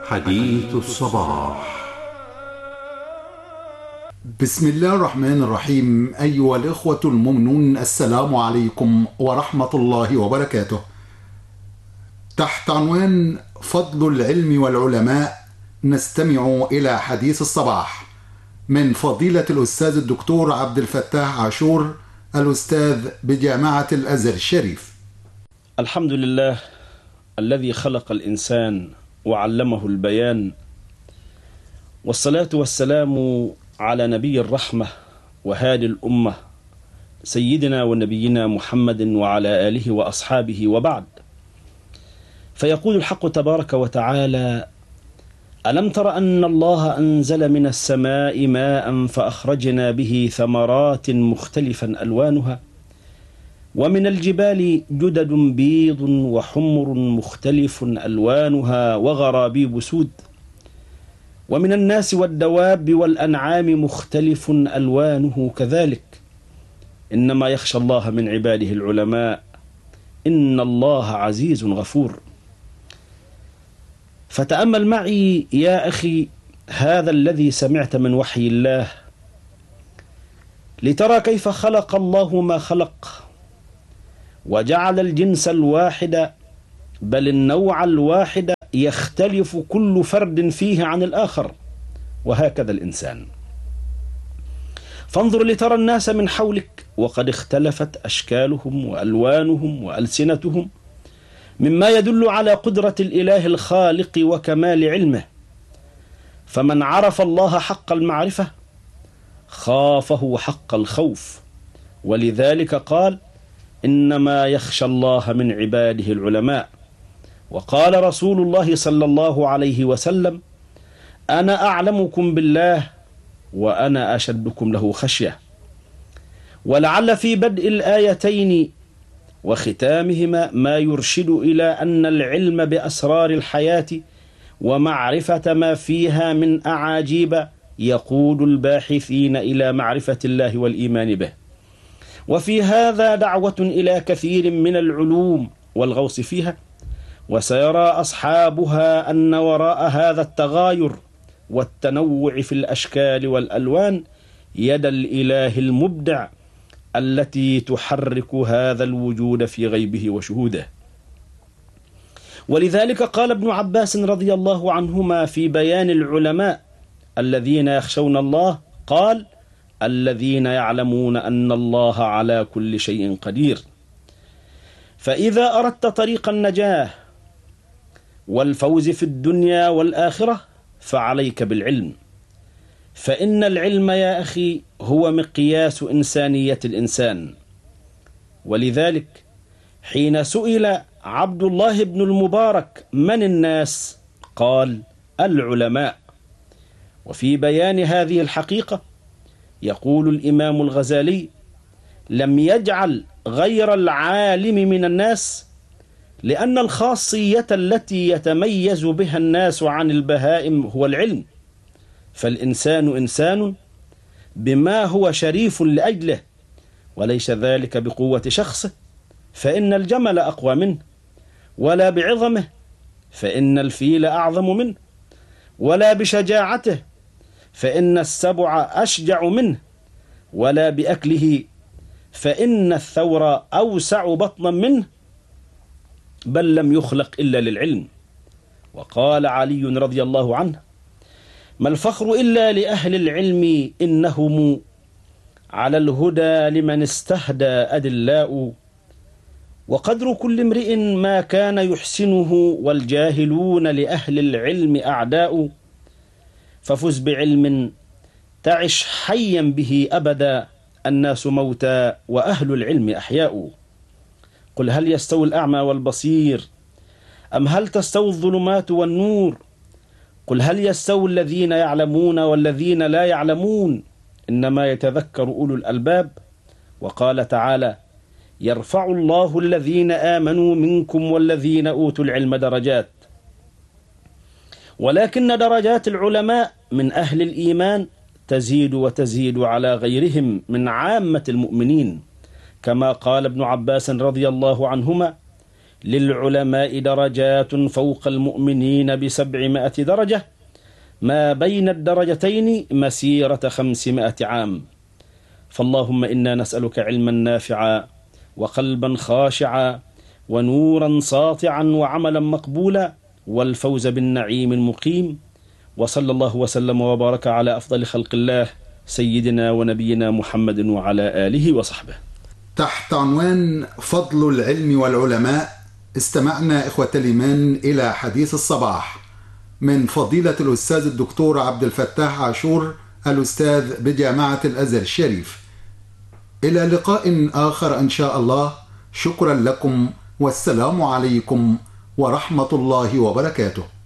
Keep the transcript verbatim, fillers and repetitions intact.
حديث الصباح. بسم الله الرحمن الرحيم. أيها الإخوة المؤمنون، السلام عليكم ورحمة الله وبركاته. تحت عنوان فضل العلم والعلماء نستمع إلى حديث الصباح من فضيلة الأستاذ الدكتور عبد الفتاح عاشور، الأستاذ بجامعة الأزهر الشريف. الحمد لله الذي خلق الإنسان وعلمه البيان، والصلاة والسلام على نبي الرحمة وهادي الأمة سيدنا ونبينا محمد وعلى آله وأصحابه، وبعد. فيقول الحق تبارك وتعالى: ألم تر أن الله أنزل من السماء ماء فأخرجنا به ثمرات مختلفا ألوانها ومن الجبال جدد بيض وحمر مختلف ألوانها وغرابيب سود ومن الناس والدواب والأنعام مختلف ألوانه كذلك إنما يخشى الله من عباده العلماء إن الله عزيز غفور. فتأمل معي يا أخي هذا الذي سمعت من وحي الله لترى كيف خلق الله ما خلق، وجعل الجنس الواحد بل النوع الواحد يختلف كل فرد فيه عن الآخر، وهكذا الإنسان. فانظر لترى الناس من حولك وقد اختلفت أشكالهم وألوانهم وألسنتهم، مما يدل على قدرة الإله الخالق وكمال علمه. فمن عرف الله حق المعرفة خافه حق الخوف، ولذلك قال: إنما يخشى الله من عباده العلماء. وقال رسول الله صلى الله عليه وسلم: أنا أعلمكم بالله وأنا أشدكم له خشية. ولعل في بدء الآيتين وختامهما ما يرشد إلى أن العلم بأسرار الحياة ومعرفة ما فيها من أعاجيب يقود الباحثين إلى معرفة الله والإيمان به. وفي هذا دعوة إلى كثير من العلوم والغوص فيها، وسيرى أصحابها أن وراء هذا التغاير والتنوع في الأشكال والألوان يد الإله المبدع التي تحرك هذا الوجود في غيبه وشهوده. ولذلك قال ابن عباس رضي الله عنهما في بيان العلماء الذين يخشون الله، قال: الذين يعلمون أن الله على كل شيء قدير. فإذا أردت طريق النجاة والفوز في الدنيا والآخرة فعليك بالعلم، فإن العلم يا أخي هو مقياس إنسانية الإنسان. ولذلك حين سئل عبد الله بن المبارك من الناس، قال: العلماء. وفي بيان هذه الحقيقة يقول الإمام الغزالي: لم يجعل غير العالم من الناس، لأن الخاصية التي يتميز بها الناس عن البهائم هو العلم. فالإنسان إنسان بما هو شريف لأجله، وليس ذلك بقوة شخصه، فإن الجمل أقوى منه، ولا بعظمه، فإن الفيل أعظم منه، ولا بشجاعته، فإن السبع أشجع منه، ولا بأكله، فإن الثور أوسع بطنا منه، بل لم يخلق إلا للعلم. وقال علي رضي الله عنه: ما الفخر إلا لأهل العلم، إنهم على الهدى لمن استهدى أدلاء. وقدر كل امرئ ما كان يحسنه، والجاهلون لأهل العلم أعداء. ففز بعلم تعش حيا به أبدا، الناس موتى وأهل العلم أحياء. قل هل يستوي الأعمى والبصير، أم هل تستوي الظلمات والنور؟ قل هل يستوي الذين يعلمون والذين لا يعلمون؟ إنما يتذكر أولو الألباب. وقال تعالى: يرفع الله الذين آمنوا منكم والذين أوتوا العلم درجات. ولكن درجات العلماء من أهل الإيمان تزيد وتزيد على غيرهم من عامة المؤمنين، كما قال ابن عباس رضي الله عنهما: للعلماء درجات فوق المؤمنين بسبعمائة درجة، ما بين الدرجتين مسيرة خمسمائة عام. فاللهم إنا نسألك علما نافعا وقلبا خاشعا ونورا ساطعا وعملا مقبولا والفوز بالنعيم المقيم. وصلى الله وسلم وبارك على أفضل خلق الله سيدنا ونبينا محمد وعلى آله وصحبه. تحت عنوان فضل العلم والعلماء استمعنا إخوة الإيمان إلى حديث الصباح من فضيلة الأستاذ الدكتور عبد الفتاح عاشور الأستاذ بجامعة الأزهر الشريف. إلى لقاء آخر إن شاء الله. شكرا لكم والسلام عليكم ورحمة الله وبركاته.